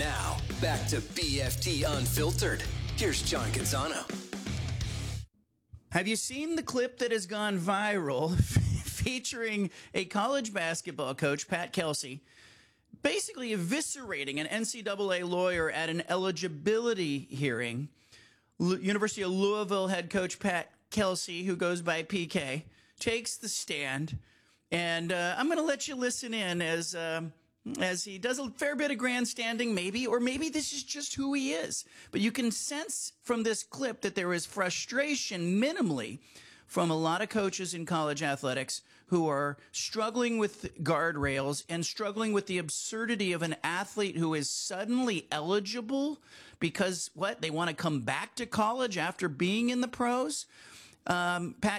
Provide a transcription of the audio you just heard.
Now, back to BFT Unfiltered. Here's John Canzano. Have you seen the clip that has gone viral featuring a college basketball coach, Pat Kelsey, basically eviscerating an NCAA lawyer at an eligibility hearing? University of Louisville head coach Pat Kelsey, who goes by PK, takes the stand, and I'm going to let you listen in as he does a fair bit of grandstanding, maybe, or maybe this is just who he is. But you can sense from this clip that there is frustration, minimally, from a lot of coaches in college athletics who are struggling with guardrails and struggling with the absurdity of an athlete who is suddenly eligible because, they want to come back to college after being in the pros. Pat